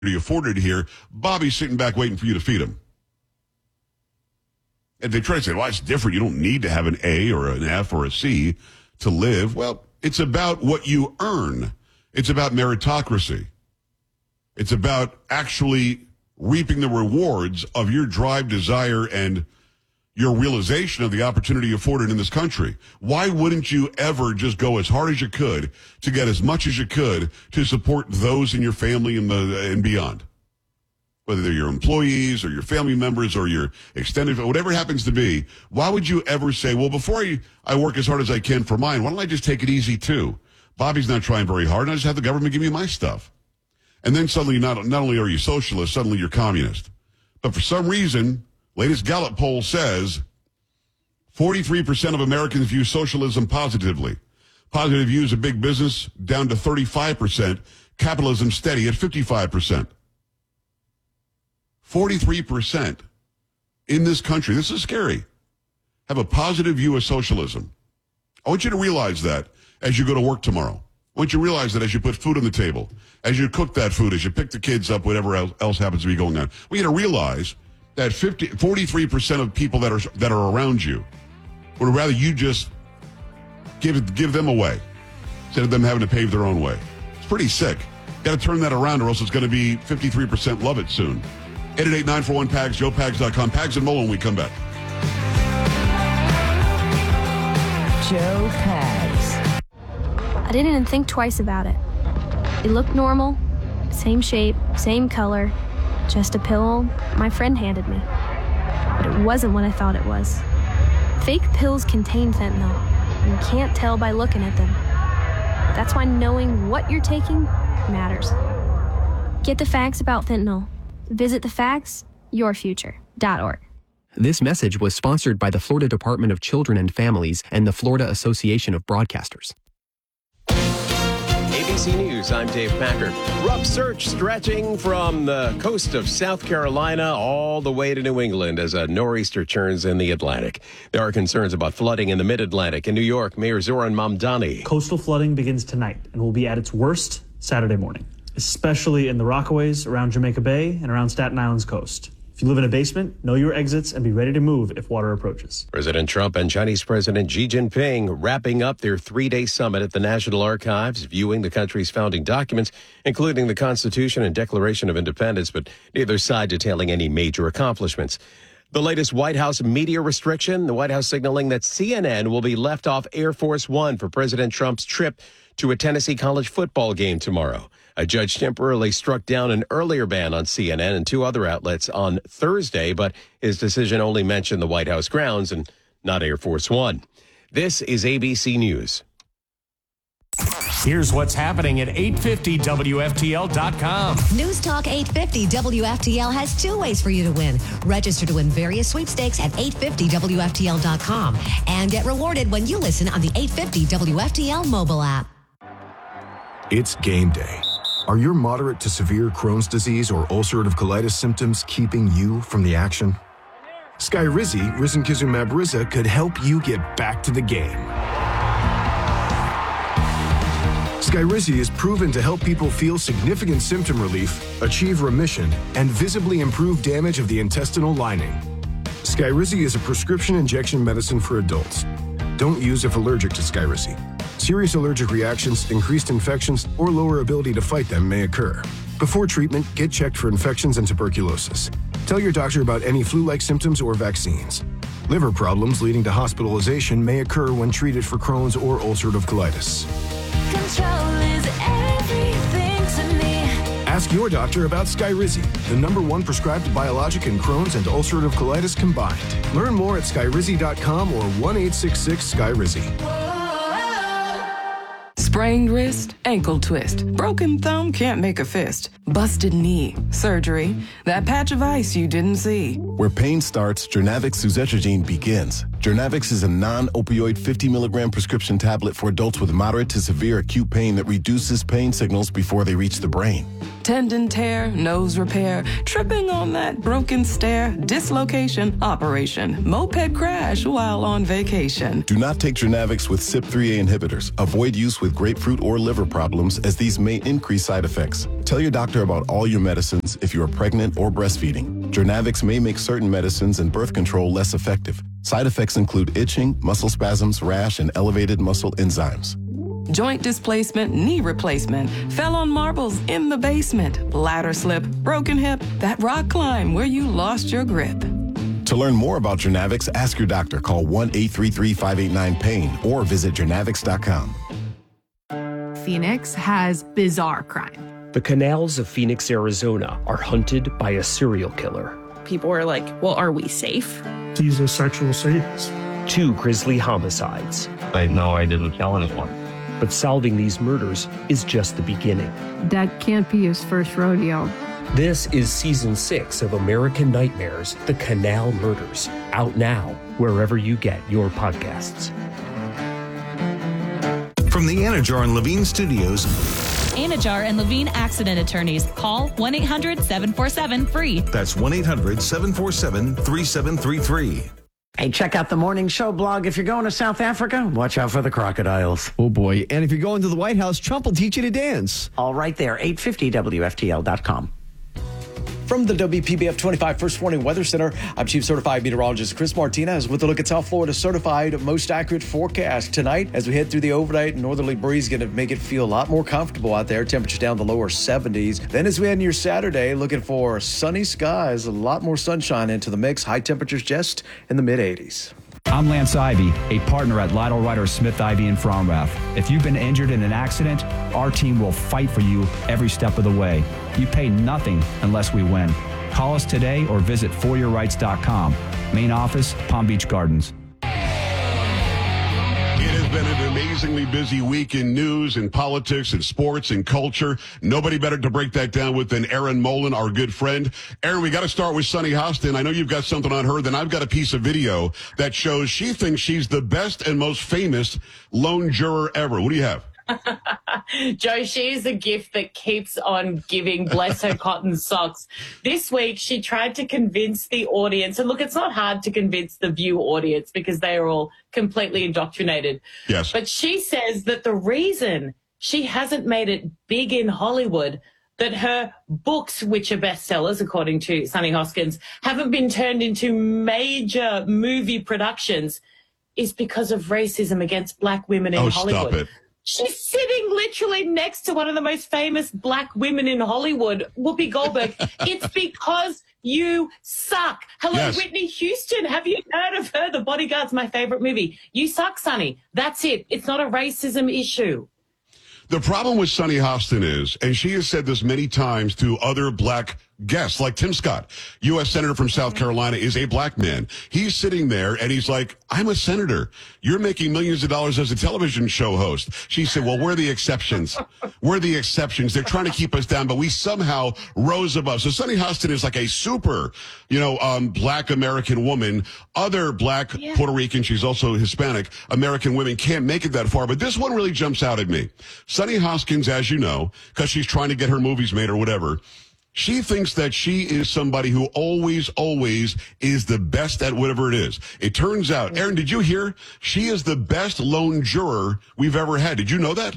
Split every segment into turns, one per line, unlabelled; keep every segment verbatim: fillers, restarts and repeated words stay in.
afforded here, Bobby's sitting back waiting for you to feed him. And they try to say, well, it's different. You don't need to have an A or an F or a C to live. Well, it's about what you earn. It's about meritocracy. It's about actually reaping the rewards of your drive, desire, and your realization of the opportunity afforded in this country. Why wouldn't you ever just go as hard as you could to get as much as you could to support those in your family and, the, and beyond? Whether they're your employees or your family members or your extended, whatever it happens to be, why would you ever say, well, before I, I work as hard as I can for mine, why don't I just take it easy too? Bobby's not trying very hard, and I just have the government give me my stuff. And then suddenly, not, not only are you socialist, suddenly you're communist. But for some reason, latest Gallup poll says forty-three percent of Americans view socialism positively. Positive views of big business down to thirty-five percent. Capitalism steady at fifty-five percent. forty-three percent in this country, this is scary, have a positive view of socialism. I want you to realize that as you go to work tomorrow. I want you to realize that as you put food on the table, as you cook that food, as you pick the kids up, whatever else happens to be going on. We got to realize that fifty, forty-three percent of people that are that are around you would rather you just give give them away instead of them having to pave their own way. It's pretty sick. Got to turn that around or else it's going to be fifty-three percent love it soon. eight eight eight, nine four one, P A G S, joe pags dot com. Pags and Mo when we come back.
Joe Pags.
I didn't even think twice about it. It looked normal, same shape, same color, just a pill my friend handed me. But it wasn't what I thought it was. Fake pills contain fentanyl, and you can't tell by looking at them. That's why knowing what you're taking matters. Get the facts about fentanyl. Visit the facts your future dot org.
This message was sponsored by the Florida Department of Children and Families and the Florida Association of Broadcasters.
A B C News, I'm Dave Packer. Rough search stretching from the coast of South Carolina all the way to New England as a nor'easter churns in the Atlantic. There are concerns about flooding in the mid-Atlantic. In New York, Mayor Zoran Mamdani.
Coastal flooding begins tonight and will be at its worst Saturday morning, especially in the Rockaways, around Jamaica Bay, and around Staten Island's coast. If you live in a basement, know your exits and be ready to move if water approaches.
President Trump and Chinese President Xi Jinping wrapping up their three-day summit at the National Archives, viewing the country's founding documents, including the Constitution and Declaration of Independence, but neither side detailing any major accomplishments. The latest White House media restriction, the White House signaling that C N N will be left off Air Force One for President Trump's trip to a Tennessee college football game tomorrow. A judge temporarily struck down an earlier ban on C N N and two other outlets on Thursday, but his decision only mentioned the White House grounds and not Air Force One. This is A B C News.
Here's what's happening at eight fifty W F T L dot com.
News Talk eight fifty W F T L has two ways for you to win. Register to win various sweepstakes at eight fifty W F T L dot com and get rewarded when you listen on the eight fifty W F T L mobile app.
It's game day. Are your moderate to severe Crohn's disease or ulcerative colitis symptoms keeping you from the action? Skyrizi, risankizumab Riza, could help you get back to the game. Skyrizi is proven to help people feel significant symptom relief, achieve remission, and visibly improve damage of the intestinal lining. Skyrizi is a prescription injection medicine for adults. Don't use if allergic to Skyrizi. Serious allergic reactions, increased infections, or lower ability to fight them may occur. Before treatment, get checked for infections and tuberculosis. Tell your doctor about any flu-like symptoms or vaccines. Liver problems leading to hospitalization may occur when treated for Crohn's or ulcerative colitis.
Control is everything to me.
Ask your doctor about Skyrizi, the number one prescribed biologic in Crohn's and ulcerative colitis combined. Learn more at skyrizi dot com or one eight six six Skyrizi.
Sprained wrist, ankle twist, broken thumb can't make a fist, busted knee, surgery, that patch of ice you didn't see.
Where pain starts, Jurnavic suzetrigine begins. Jernavix is a non-opioid fifty milligram prescription tablet for adults with moderate to severe acute pain that reduces pain signals before they reach the brain.
Tendon tear, nose repair, tripping on that broken stair, dislocation, operation, moped crash while on vacation.
Do not take Jernavix with C Y P three A inhibitors. Avoid use with grapefruit or liver problems, as these may increase side effects. Tell your doctor about all your medicines if you are pregnant or breastfeeding. Jernavix may make certain medicines and birth control less effective. Side effects include itching, muscle spasms, rash, and elevated muscle enzymes.
Joint displacement, knee replacement, fell on marbles in the basement, ladder slip, broken hip, that rock climb where you lost your grip.
To learn more about Jernavix, ask your doctor. Call one eight three three, five eight nine, pain or visit Jernavix dot com.
Phoenix has bizarre crime.
The canals of Phoenix, Arizona are hunted by a serial killer.
People are like, well, are we safe?
These are sexual sadists.
Two grisly homicides.
I know I didn't kill anyone.
But solving these murders is just the beginning.
That can't be his first rodeo.
This is season six of American Nightmares, The Canal Murders. Out now, wherever you get your podcasts.
From the Anajar and Levine Studios.
Anajar and Levine Accident Attorneys. Call one eight hundred, seven four seven, free.
That's one eight hundred, seven four seven, three seven three three.
Hey, check out the Morning Show blog. If you're going to South Africa, watch out for the crocodiles.
Oh, boy. And if you're going to the White House, Trump will teach you to dance.
All right there, eight fifty W F T L dot com.
From the W P B F twenty-five First Warning Weather Center, I'm Chief Certified Meteorologist Chris Martinez with a look at South Florida's certified most accurate forecast. Tonight, as we head through the overnight, northerly breeze going to make it feel a lot more comfortable out there. Temperatures down to lower seventies. Then as we head into your Saturday, looking for sunny skies, a lot more sunshine into the mix. High temperatures just in the mid eighties.
I'm Lance Ivy, a partner at Lytle Ryder Smith Ivy in Fromrath. If you've been injured in an accident, our team will fight for you every step of the way. You pay nothing unless we win. Call us today or visit for your rights dot com. Main office, Palm Beach Gardens.
It has been an amazingly busy week in news and politics and sports and culture. Nobody better to break that down with than Erin Molan, our good friend. Erin, we got to start with Sunny Hostin. I know you've got something on her. Then I've got a piece of video that shows she thinks she's the best and most famous lone juror ever. What do you have?
Joe, she is a gift that keeps on giving, bless her cotton socks. This week, she tried to convince the audience, and look, it's not hard to convince the View audience because they are all completely indoctrinated.
Yes.
But she says that the reason she hasn't made it big in Hollywood, that her books, which are bestsellers, according to Sunny Hoskins, haven't been turned into major movie productions, is because of racism against black women in
oh,
Hollywood.
Stop it.
She's sitting literally next to one of the most famous black women in Hollywood, Whoopi Goldberg. It's because you suck. Hello,
Yes.
Whitney Houston. Have you heard of her? The Bodyguard's my favorite movie. You suck, Sonny. That's it. It's not a racism issue.
The problem with Sunny Hostin is, and she has said this many times to other black guests, like Tim Scott, U S Senator from South Carolina, is a black man. He's sitting there and he's like, I'm a senator. You're making millions of dollars as a television show host. She said, well, we're the exceptions. We're the exceptions. They're trying to keep us down, but we somehow rose above. So Sunny Hostin is like a super, you know, um, black American woman. Other black
Yeah.
Puerto Rican, she's also Hispanic, American women can't make it that far. But this one really jumps out at me. Sunny Hoskins, as you know, because she's trying to get her movies made or whatever, she thinks that she is somebody who always, always is the best at whatever it is. It turns out, Erin, did you hear? She is the best lone juror we've ever had. Did you know that?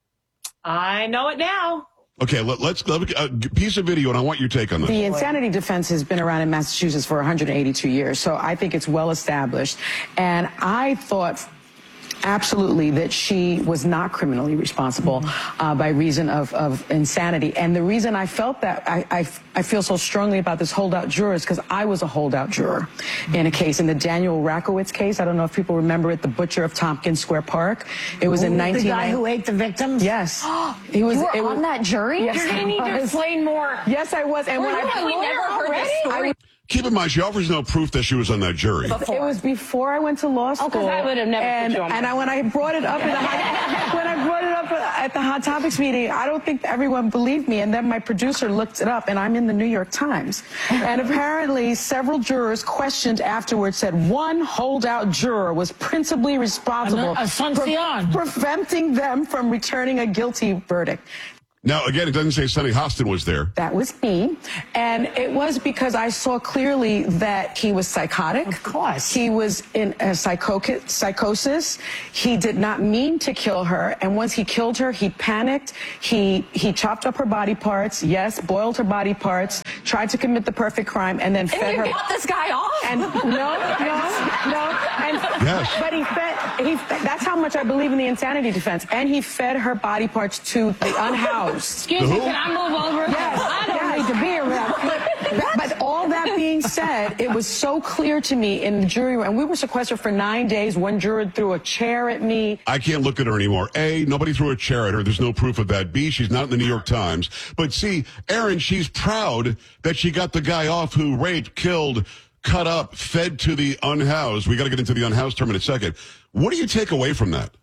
I know it now.
Okay, let, let's, let a piece of video, and I want your take on this.
The insanity defense has been around in Massachusetts for one hundred eighty-two years, so I think it's well established. And I thought absolutely that she was not criminally responsible uh, by reason of, of insanity. And the reason I felt that, I, I, I feel so strongly about this holdout juror is because I was a holdout juror in a case, in the Daniel Rakowitz case. I don't know if people remember it, the butcher of Tompkins Square Park. It was in nineteen...
The guy who ate the victims?
Yes. He was,
you were
it was,
on that jury?
Yes,
You're going to
I
need to
was.
explain more.
Yes, I was. And
Were
when
you
I,
a lawyer already?
I,
Keep in mind, she offers no proof that she was on that jury.
It was before I went to law school.
Oh, 'cause I would have never
and,
put you on
and I, when I brought it up in the hot, when I brought it up at the Hot Topics meeting, I don't think everyone believed me. And then my producer looked it up, and I'm in the New York Times. And apparently, several jurors questioned afterwards said one holdout juror was principally responsible for preventing them from returning a guilty verdict.
Now, again, it doesn't say Sonny Hostin was there.
That was me. And it was because I saw clearly that he was psychotic. Of course. He was in a psycho- psychosis. He did not mean to kill her. And once he killed her, he panicked. He he chopped up her body parts. Yes, boiled her body parts. Tried to commit the perfect crime and then
And
fed
you
her.
got this guy off?
And no, no, no. And,
Yes.
But he fed, he, that's how much I believe in the insanity defense. And he fed her body parts to the unhoused.
Excuse me, can I move over?
Yes,
I don't
yes.
need to be around.
But, but all that being said, it was so clear to me in the jury room, and we were sequestered for nine days. One juror threw a chair at me.
I can't look at her anymore. A, nobody threw a chair at her. There's no proof of that. B, she's not in the New York Times. But C, Aaron, she's proud that she got the guy off who raped, killed, cut up, fed to the unhoused. We got to get into the unhoused term in a second. What do you take away from that?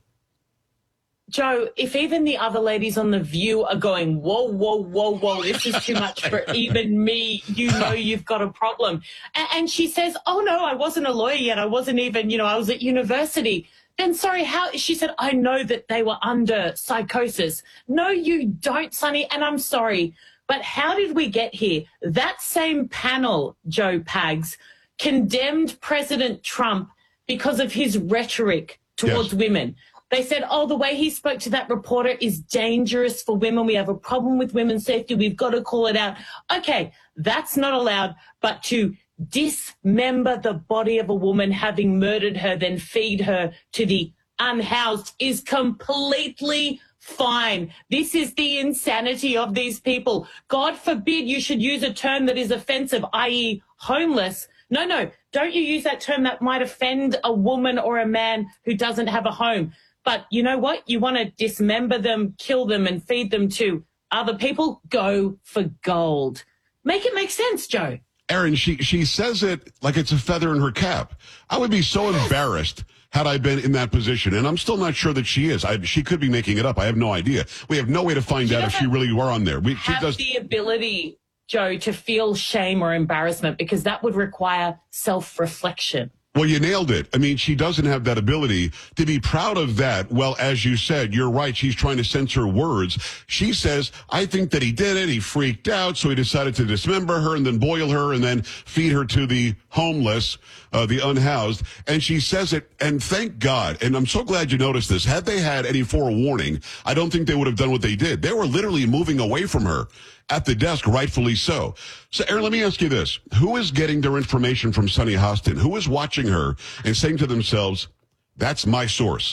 Joe, if even the other ladies on The View are going, whoa, whoa, whoa, whoa, this is too much for even me, you know you've got a problem. And, and she says, oh, no, I wasn't a lawyer yet. I wasn't even, you know, I was at university. Then, sorry, how? She said, I know that they were under psychosis. No, you don't, Sonny, and I'm sorry. But how did we get here? That same panel, Joe Pags, condemned President Trump because of his rhetoric towards
Yes.
women. They said, oh, the way he spoke to that reporter is dangerous for women. We have a problem with women's safety. We've got to call it out. Okay, that's not allowed. But to dismember the body of a woman, having murdered her, then feed her to the unhoused is completely fine. This is the insanity of these people. God forbid you should use a term that is offensive, that is homeless. No, no, don't you use that term that might offend a woman or a man who doesn't have a home. But you know what? You want to dismember them, kill them, and feed them to other people? Go for gold. Make it make sense, Joe.
Aaron, she, she says it like it's a feather in her cap. I would be so embarrassed had I been in that position. And I'm still not sure that she is. I, she could be making it up. I have no idea. We have no way to find
She
out if she really were on there. We, she
Have
does.
the ability, Joe, to feel shame or embarrassment because that would require self-reflection.
Well, you nailed it. I mean, she doesn't have that ability to be proud of that. Well, as you said, you're right. She's trying to censor words. She says, I think that he did it. He freaked out. So he decided to dismember her and then boil her and then feed her to the homeless, uh, the unhoused. And she says it. And thank God. And I'm so glad you noticed this. Had they had any forewarning, I don't think they would have done what they did. They were literally moving away from her at the desk, rightfully so. So, Aaron, let me ask you this. Who is getting their information from Sonny Hostin? Who is watching her and saying to themselves, that's my source?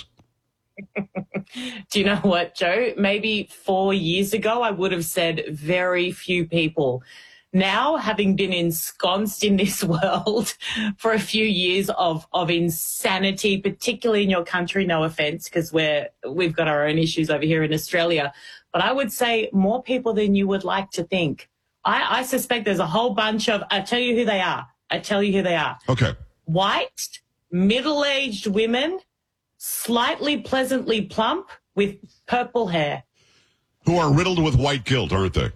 Do you know what, Joe? Maybe four years ago, I would have said very few people. Now, having been ensconced in this world for a few years of, of insanity, particularly in your country, no offense, because we're, we've got our own issues over here in Australia, but I would say more people than you would like to think. I, I suspect there's a whole bunch of, I tell you who they are. I tell you who they are.
Okay.
White, middle-aged women, slightly pleasantly plump with purple hair.
Who are riddled with white guilt, aren't they?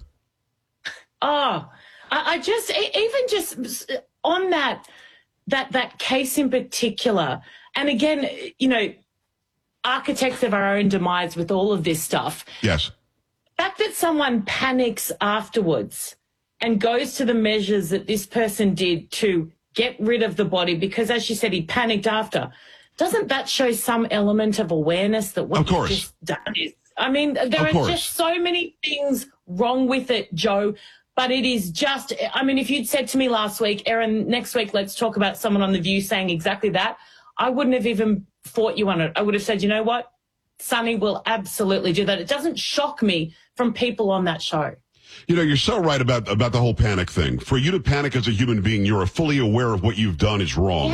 Oh, I, I just, e- even just on that, that, that case in particular, and again, you know, architects of our own demise with all of this stuff.
Yes.
The fact that someone panics afterwards and goes to the measures that this person did to get rid of the body, because as she said, he panicked after, doesn't that show some element of awareness that what
Of course.
you've just done is, I mean, there
Of
are
course.
just so many things wrong with it, Joe, but it is just, I mean, if you'd said to me last week, Erin, next week, let's talk about someone on The View saying exactly that, I wouldn't have even fought you on it. I would have said, you know what? Sonny will absolutely do that. It doesn't shock me from people on that show.
You know, you're so right about, about the whole panic thing. For you to panic as a human being, you're fully aware of what you've done is wrong.
Yes.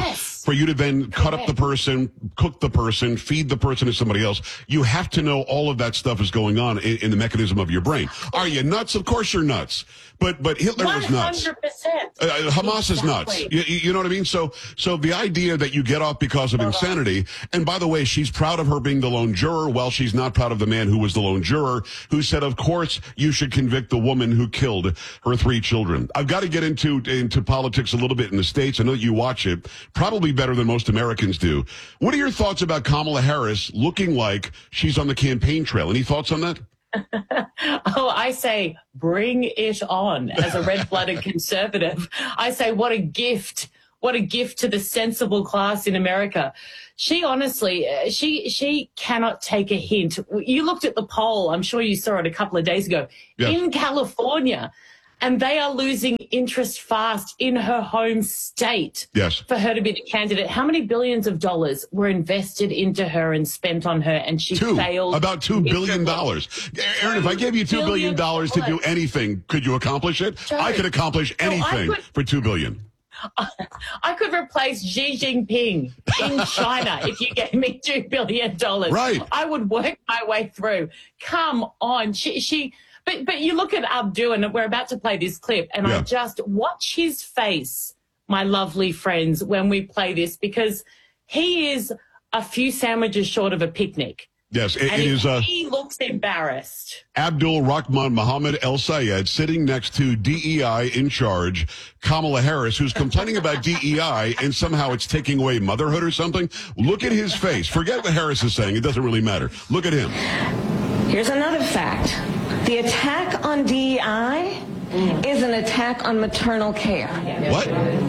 for you to then cut up the person, cook the person, feed the person to somebody else. You have to know all of that stuff is going on in, in the mechanism of your brain. Are you nuts? Of course you're nuts. But but Hitler was nuts.
one hundred percent.
Uh, Hamas
exactly.
is nuts. You, you know what I mean? So so the idea that you get off because of insanity, and by the way, she's proud of her being the lone juror. Well, she's not proud of the man who was the lone juror, who said, of course, you should convict the woman who killed her three children. I've got to get into into politics a little bit in the States. I know that you watch it, probably better than most Americans do. What are your thoughts about Kamala Harris looking like she's on the campaign trail? Any thoughts on that?
Oh, I say, bring it on. As a red-blooded conservative, I say, what a gift. What a gift to the sensible class in America. She honestly, uh, she she cannot take a hint. You looked at the poll. I'm sure you saw it a couple of days ago.
Yes.
In California. And they are losing interest fast in her home state.
Yes.
For her to be the candidate. How many billions of dollars were invested into her and spent on her, and she
Two,
failed?
about two billion dollars. Aaron, if I gave you two billion dollars to do anything, could you accomplish it?
Joe,
I could accomplish anything
no, I could,
for two billion.
I could replace Xi Jinping in China if you gave me two billion dollars.
Right.
I would work my way through. Come on. She, she, But but you look at Abdu, and we're about to play this clip, and
yeah.
I just watch his face, my lovely friends, when we play this, because he is a few sandwiches short of a picnic.
Yes, it,
and
it is. Uh,
he looks embarrassed.
Abdul Rahman Mohammed El Sayed sitting next to D E I in charge, Kamala Harris, who's complaining about D E I and somehow it's taking away motherhood or something. Look at his face. Forget what Harris is saying. It doesn't really matter. Look at him.
Here's another fact. The attack on D E I is an attack on maternal care.
What?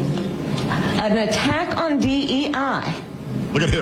An attack on D E I.
Look at him.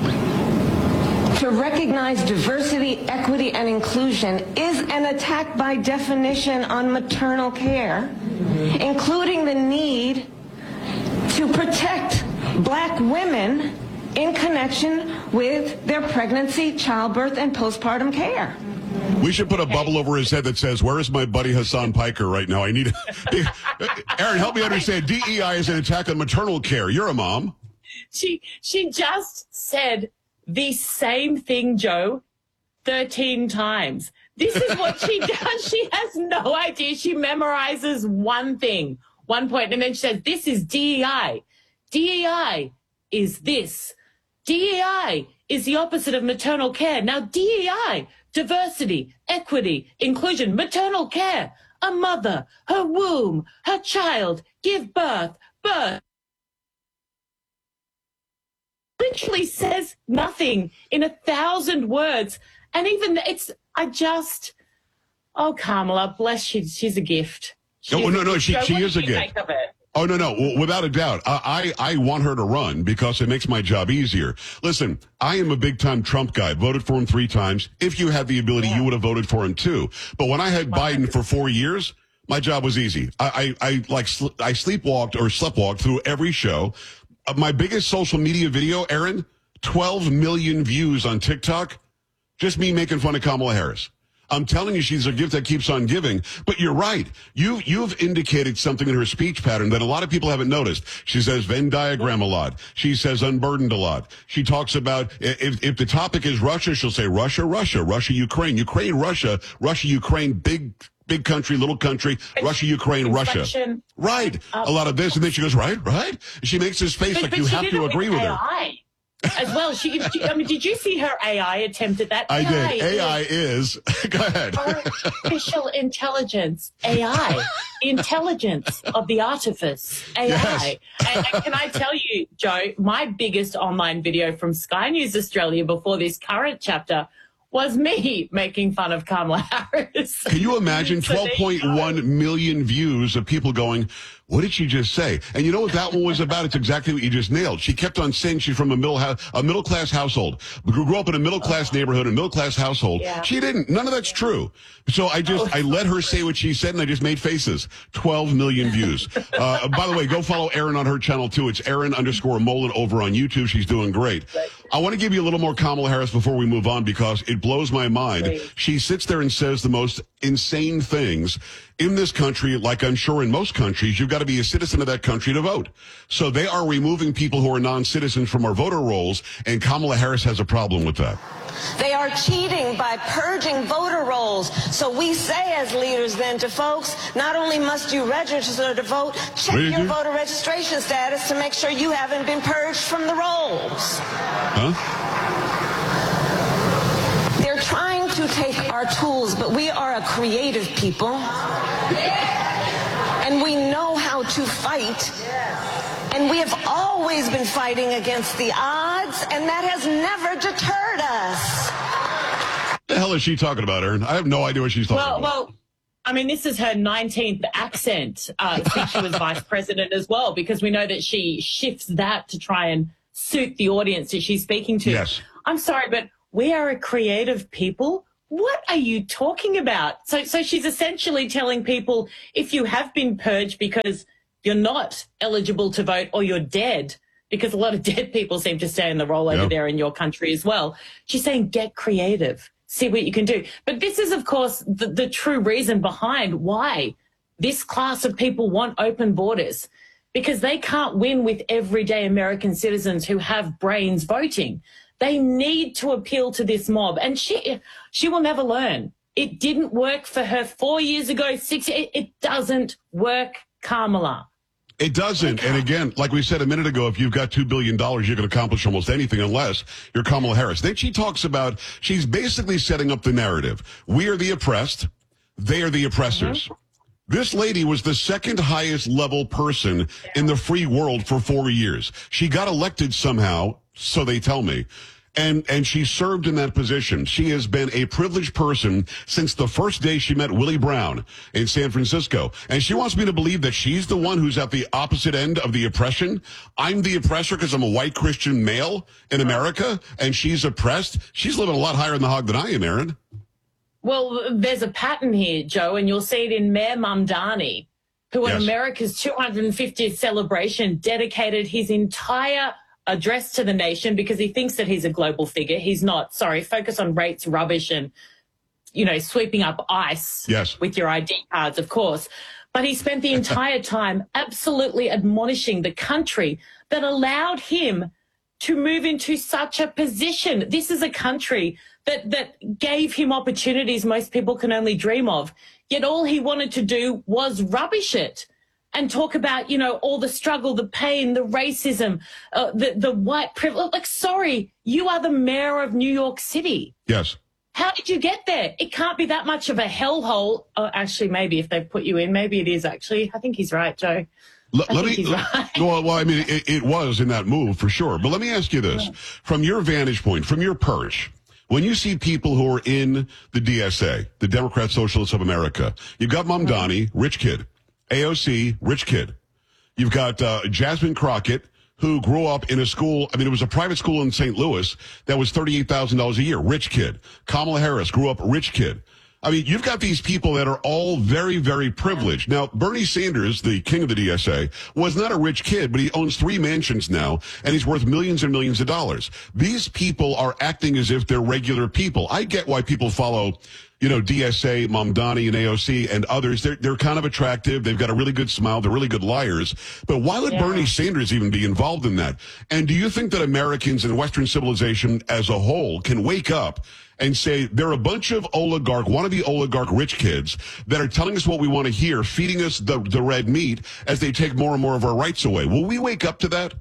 To recognize diversity, equity, and inclusion is an attack by definition on maternal care, including the need to protect black women in connection with their pregnancy, childbirth, and postpartum care.
We should put a bubble over his head that says, where is my buddy Hassan Piker right now? I need Aaron, help me understand. D E I is an attack on maternal care. You're a mom.
She she just said the same thing, Joe, thirteen times. This is what she does. She has no idea. She memorizes one thing, one point, and then she says, this is D E I. D E I is this. D E I is the opposite of maternal care. Now, D E I, diversity, equity, inclusion, maternal care, a mother, her womb, her child, give birth, birth. Literally says nothing in a thousand words. And even it's, I just, oh, Kamala, bless she, she's a gift. She
No,
is
no,
a
no,
gift.
she,
Joe,
she
what
is
do
a
you
gift.
make of it?
Oh, no, no, w- without a doubt. I, I I want her to run because it makes my job easier. Listen, I am a big-time Trump guy. Voted for him three times. If you had the ability, you would have voted for him too. But when I had Biden for four years, my job was easy. I, I, I like, sl- I sleepwalked or sleptwalked through every show. Uh, my biggest social media video, Aaron, twelve million views on TikTok. Just me making fun of Kamala Harris. I'm telling you, she's a gift that keeps on giving. But you're right. You, you've indicated something in her speech pattern that a lot of people haven't noticed. She says Venn diagram a lot. She says unburdened a lot. She talks about, if, if the topic is Russia, she'll say Russia, Russia, Russia, Ukraine, Ukraine, Russia, Russia, Ukraine, big, big country, little country, Russia, Ukraine, Russia. Right. A lot of this. And then she goes, right, right. She makes this face
But,
like
but
you
she
have
did
to
it
agree
with
with
A
her.
I. As well, she, she. I mean, did you see her A I attempt at that?
I did. A I is. Go ahead.
Artificial intelligence. A I. The intelligence of the artifice. A I.
Yes.
And, and can I tell you, Joe, my biggest online video from Sky News Australia before this current chapter was me making fun of Kamala Harris.
Can you imagine
So there
twelve
you
point
go.
one million views of people going, what did she just say? And you know what that one was about? It's exactly what you just nailed. She kept on saying she's from a middle house, a middle class household. Grew up in a middle class neighborhood, a middle class household.
Yeah.
She didn't. None of that's true. So I just, I let her say what she said and I just made faces. twelve million views. Uh, by the way, go follow Erin on her channel too. It's Erin underscore Mullen over on YouTube. She's doing great. I want to give you a little more Kamala Harris before we move on because it blows my mind.
Please.
She sits there and says the most insane things in this country, like I'm sure in most countries, you've got to be a citizen of that country to vote. So they are removing people who are non-citizens from our voter rolls, and Kamala Harris has a problem with that.
They are cheating by purging voter rolls. So we say as leaders then to folks, not only must you register to vote, check
Really?
your voter registration status to make sure you haven't been purged from the rolls.
Huh?
They're trying to take our tools, but we are a creative people. And we know how to fight. And we have always been fighting against the odds, and that has never deterred us.
What the hell is she talking about, Aaron? I have no idea what she's talking
Well,
about.
well, I mean, this is her nineteenth accent uh, since she was vice president as well, because we know that she shifts that to try and suit the audience that she's speaking to.
Yes.
I'm sorry, but we are a creative people. What are you talking about? So, so she's essentially telling people, if you have been purged because you're not eligible to vote or you're dead, because a lot of dead people seem to stay in the role over
Yep.
there in your country as well. She's saying, get creative, see what you can do. But this is, of course, the, the true reason behind why this class of people want open borders, because they can't win with everyday American citizens who have brains voting. They need to appeal to this mob, and she she will never learn. It didn't work for her four years ago, six. It, it doesn't work, Kamala.
It doesn't. And again, like we said a minute ago, if you've got two billion dollars, you can accomplish almost anything unless you're Kamala Harris. Then she talks about, she's basically setting up the narrative. We are the oppressed. They are the oppressors. Mm-hmm. This lady was the second highest level person in the free world for four years. She got elected somehow, so they tell me. And and she served in that position. She has been a privileged person since the first day she met Willie Brown in San Francisco. And she wants me to believe that she's the one who's at the opposite end of the oppression. I'm the oppressor because I'm a white Christian male in America, and she's oppressed. She's living a lot higher in the hog than I am, Aaron.
Well, there's a pattern here, Joe, and you'll see it in Mayor Mamdani, who
Yes.
on America's two hundred fiftieth celebration dedicated his entire address to the nation because he thinks that he's a global figure. He's not. Sorry, focus on rates, rubbish, and, you know, sweeping up ICE
Yes.
with your I D cards, of course. But he spent the entire time absolutely admonishing the country that allowed him to move into such a position. This is a country that, that gave him opportunities most people can only dream of. Yet all he wanted to do was rubbish it and talk about, you know, all the struggle, the pain, the racism, uh, the, the white privilege. Like, sorry, you are the mayor of New York City.
Yes.
How did you get there? It can't be that much of a hellhole. Oh, actually, maybe if they've put you in, maybe it is actually. I think he's right, Joe.
L-
I
let
think
me,
he's right.
well, well, I mean, it, it was in that move for sure. But let me ask you this. From your vantage point, from your perch, when you see people who are in the D S A, the Democrat Socialists of America, you've got Mamdani, rich kid. A O C, rich kid. You've got uh, Jasmine Crockett, who grew up in a school, I mean, it was a private school in Saint Louis that was thirty-eight thousand dollars a year, rich kid. Kamala Harris grew up rich kid. I mean, you've got these people that are all very, very privileged. Now, Bernie Sanders, the king of the D S A, was not a rich kid, but he owns three mansions now, and he's worth millions and millions of dollars. These people are acting as if they're regular people. I get why people follow, you know, D S A, Mamdani, and A O C, and others. They're, they're kind of attractive. They've got a really good smile. They're really good liars. But why would
Yeah.
Bernie Sanders even be involved in that? And do you think that Americans and Western civilization as a whole can wake up and say they're a bunch of oligarch, wannabe oligarch rich kids that are telling us what we want to hear, feeding us the, the red meat as they take more and more of our rights away? Will we wake up to that?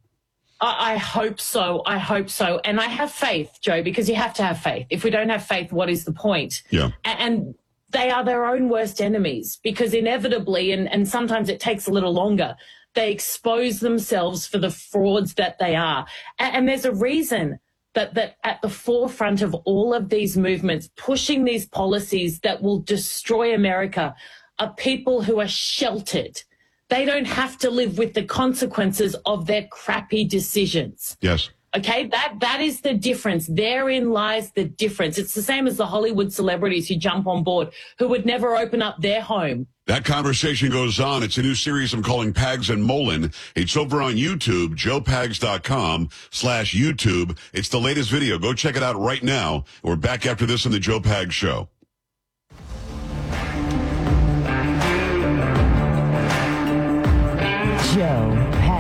I I hope so. I hope so. And I have faith, Joe, because you have to have faith. If we don't have faith, what is the point?
Yeah.
A- And they are their own worst enemies because inevitably, and, and sometimes it takes a little longer, they expose themselves for the frauds that they are. And, and there's a reason that, that at the forefront of all of these movements, pushing these policies that will destroy America, are people who are sheltered. They don't have to live with the consequences of their crappy decisions.
Yes.
Okay, that that is the difference. Therein lies the difference. It's the same as the Hollywood celebrities who jump on board, who would never open up their home.
That conversation goes on. It's a new series I'm calling Pags and Mullen. It's over on YouTube, joe pags dot com slash YouTube. It's the latest video. Go check it out right now. We're back after this on the Joe Pags Show.
show has